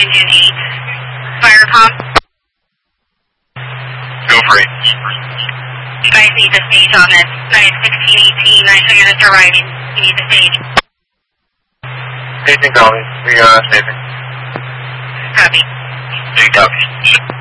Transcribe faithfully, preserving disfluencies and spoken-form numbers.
engine eight. Fire pump. Go for it. You guys need the stage on this. nine sixteen eighteen, I show units arriving. You need the stage. Staging, copy. We are staging. Copy. Staging, copy.